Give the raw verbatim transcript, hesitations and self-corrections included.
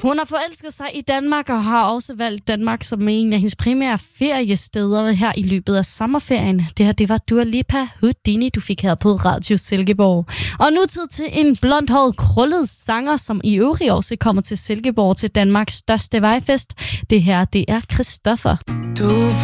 Hun har forelsket sig i Danmark og har også valgt Danmark som en af hendes primære feriesteder her i løbet af sommerferien. Det her, det var Dua Lipa Houdini, du fik her på Radio Silkeborg. Og nu tid til en blondhåret, krøllet sanger, som i øvrigt også kommer til Silkeborg til Danmarks største vejfest. Det her, det er Christoffer. Du